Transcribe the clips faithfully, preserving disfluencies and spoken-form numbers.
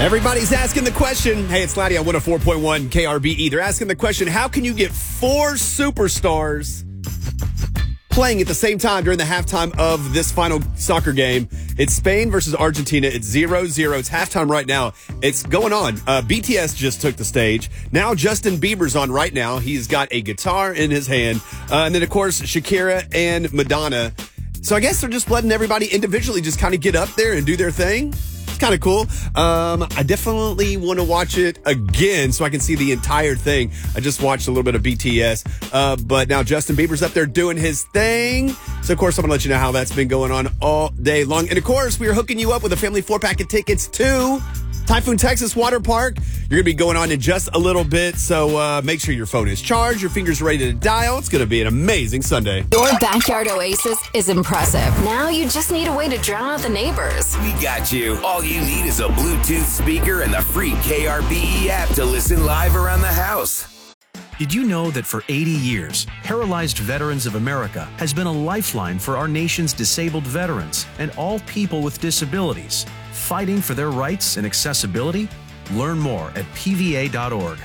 Everybody's asking the question. Hey, it's Laddie on one oh four point one K R B E. They're asking the question, how can you get four superstars playing at the same time during the halftime of this final soccer game? It's Spain versus Argentina. It's zero zero. It's halftime right now. It's going on. Uh, B T S just took the stage. Now Justin Bieber's on right now. He's got a guitar in his hand. Uh, and then, of course, Shakira and Madonna. So I guess they're just letting everybody individually just kind of get up there and do their thing. It's kind of cool. Um, I definitely want to watch it again so I can see the entire thing. I just watched a little bit of B T S, uh, but now Justin Bieber's up there doing his thing. So, of course, I'm going to let you know how that's been going on all day long. And, of course, we are hooking you up with a family four-pack of tickets to Typhoon Texas Water Park. You're going to be going on in just a little bit, so uh, make sure your phone is charged, your fingers are ready to dial. It's going to be an amazing Sunday. Your backyard oasis is impressive. Now you just need a way to drown out the neighbors. We got you. All you need is a Bluetooth speaker and the free K R B E app to listen live around the house. Did you know that for eighty years, Paralyzed Veterans of America has been a lifeline for our nation's disabled veterans and all people with disabilities, fighting for their rights and accessibility? Learn more at P V A dot org.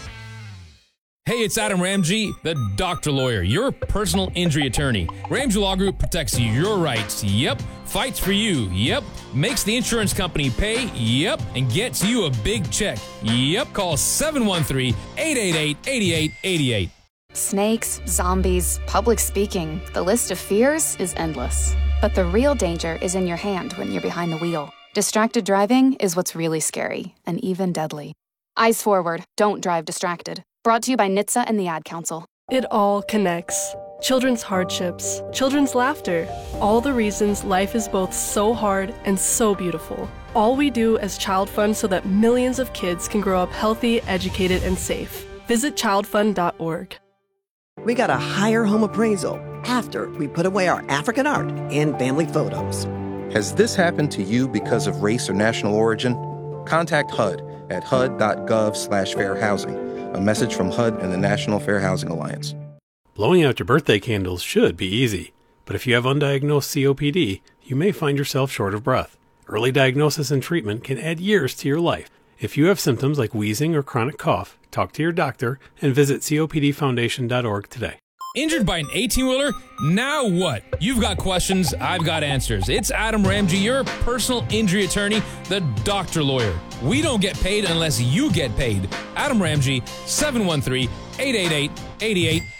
Hey, it's Adam Ramsey, the doctor lawyer, your personal injury attorney. Ramsey Law Group protects your rights, yep. Fights for you, yep. Makes the insurance company pay, yep. And gets you a big check, yep. Call seven one three, eight eight eight, eight eight eight eight. Snakes, zombies, public speaking. The list of fears is endless. But the real danger is in your hand when you're behind the wheel. Distracted driving is what's really scary and even deadly. Eyes forward, don't drive distracted. Brought to you by N H T S A and the Ad Council. It all connects. Children's hardships, children's laughter, all the reasons life is both so hard and so beautiful. All we do as Child Fund so that millions of kids can grow up healthy, educated, and safe. Visit child fund dot org. We got a higher home appraisal after we put away our African art and family photos. Has this happened to you because of race or national origin? Contact H U D at H U D dot gov slash fair housing. A message from H U D and the National Fair Housing Alliance. Blowing out your birthday candles should be easy, but if you have undiagnosed C O P D, you may find yourself short of breath. Early diagnosis and treatment can add years to your life. If you have symptoms like wheezing or chronic cough, talk to your doctor and visit C O P D foundation dot org today. Injured by an eighteen-wheeler? Now what? You've got questions, I've got answers. It's Adam Ramsey, your personal injury attorney, the doctor lawyer. We don't get paid unless you get paid. Adam Ramsey, seven one three, eight eight eight, eight eight